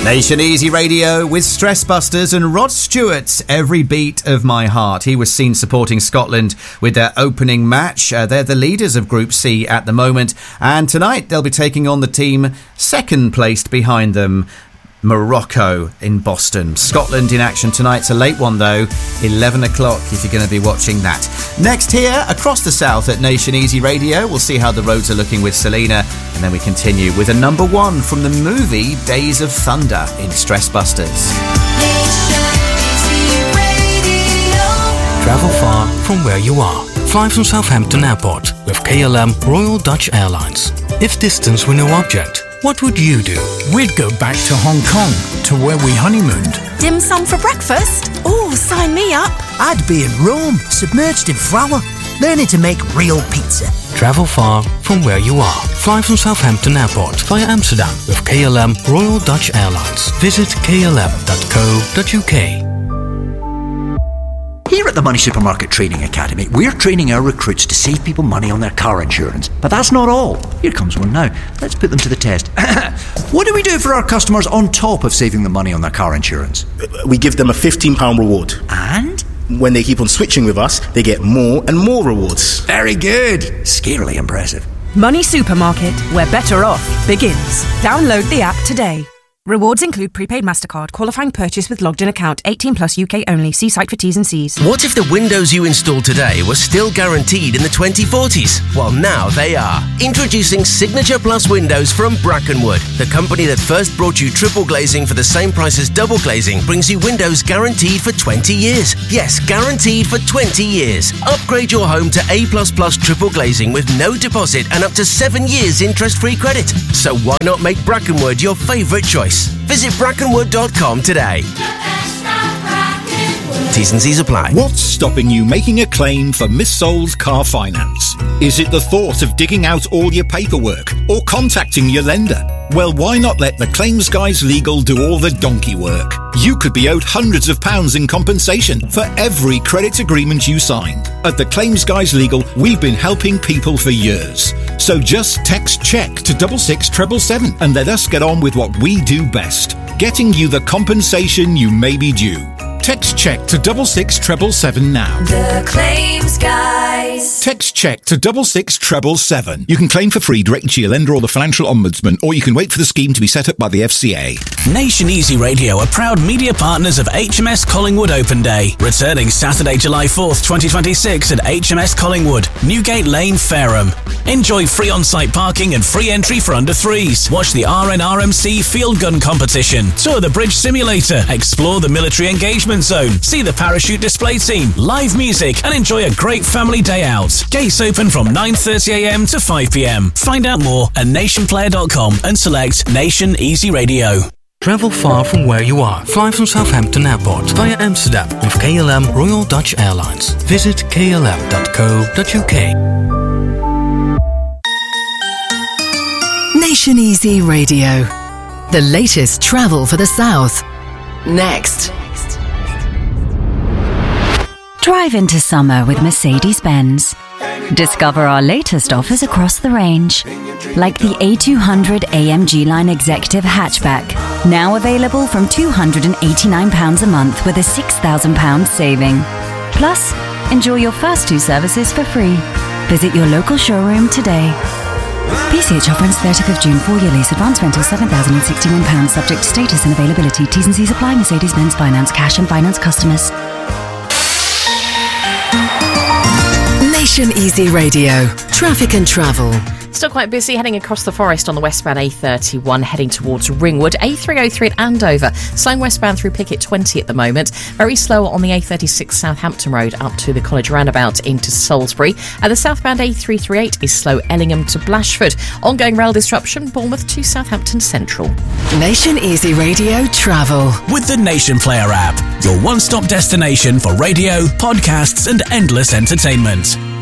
Nation Easy Radio with Stress Busters and Rod Stewart's Every Beat of My Heart. He was seen supporting Scotland with their opening match. They're the leaders of Group C at the moment, and tonight they'll be taking on the team second placed behind them, Morocco in Boston. Scotland in action tonight. It's a late one though, 11 o'clock if you're going to be watching that. Next here, across the south at Nation Easy Radio, we'll see how the roads are looking with Selena, and then we continue with a number one from the movie Days of Thunder in Stress Busters. Travel far from where you are. Fly from Southampton Airport with KLM Royal Dutch Airlines. If distance were no object, what would you do? We'd go back to Hong Kong, to where we honeymooned. Dim sum for breakfast? Oh, sign me up. I'd be in Rome, submerged in flour, learning to make real pizza. Travel far from where you are. Fly from Southampton Airport via Amsterdam with KLM Royal Dutch Airlines. Visit klm.co.uk. Here at the Money Supermarket Training Academy, we're training our recruits to save people money on their car insurance. But that's not all. Here comes one now. Let's put them to the test. What do we do for our customers on top of saving them money on their car insurance? We give them a £15 reward. And? When they keep on switching with us, they get more and more rewards. Very good. Scarily impressive. Money Supermarket, where better off begins. Download the app today. Rewards include prepaid MasterCard, qualifying purchase with logged-in account, 18 plus UK only. See site for T's and C's. What if the windows you install today were still guaranteed in the 2040s? Well, now they are. Introducing Signature Plus Windows from Brackenwood. The company that first brought you triple glazing for the same price as double glazing brings you windows guaranteed for 20 years. Yes, guaranteed for 20 years. Upgrade your home to A++ triple glazing with no deposit and up to 7 years interest-free credit. So why not make Brackenwood your favourite choice? Visit brackenwood.com today. T's and C's apply. What's stopping you making a claim for missold car finance? Is it the thought of digging out all your paperwork or contacting your lender? Well, why not let the Claims Guys Legal do all the donkey work? You could be owed hundreds of pounds in compensation for every credit agreement you signed. At the Claims Guys Legal, we've been helping people for years. So just text CHECK to 66777 and let us get on with what we do best, getting you the compensation you may be due. Text CHECK to 66777 now. The Claims Guys. Text CHECK to 66777. You can claim for free directly to your lender or the Financial Ombudsman, or you can wait for the scheme to be set up by the FCA. Nation Easy Radio are proud media partners of HMS Collingwood Open Day, returning Saturday, July 4th, 2026 at HMS Collingwood, Newgate Lane, Fareham. Enjoy free on-site parking and free entry for under threes. Watch the RNRMC Field Gun Competition, tour the Bridge Simulator, explore the Military Engagement Zone, see the parachute display team, live music, and enjoy a great family day out. Gates open from 9:30am to 5pm. Find out more at nationplayer.com and select Nation Easy Radio. Travel far from where you are. Fly from Southampton Airport via Amsterdam with KLM Royal Dutch Airlines. Visit klm.co.uk. Nation Easy Radio. The latest travel for the South. Next. Drive into summer with Mercedes-Benz. Discover our latest offers across the range, like the A200 AMG Line Executive Hatchback, now available from £289 a month with a £6,000 saving. Plus, enjoy your first 2 services for free. Visit your local showroom today. PCH offer ends 30th of June. 4-year lease. Advance rental £7,061. Subject to status and availability. T's and C's apply. Mercedes-Benz Finance. Cash and finance customers. Nation Easy Radio. Traffic and travel. Still quite busy heading across the forest on the westbound A31 heading towards Ringwood. A303 at Andover, slowing westbound through Picket 20 at the moment. Very slow on the A36 Southampton Road up to the College Roundabout into Salisbury. And the southbound A338 is slow Ellingham to Blashford. Ongoing rail disruption, Bournemouth to Southampton Central. Nation Easy Radio travel. With the Nation Player app, your one-stop destination for radio, podcasts and endless entertainment.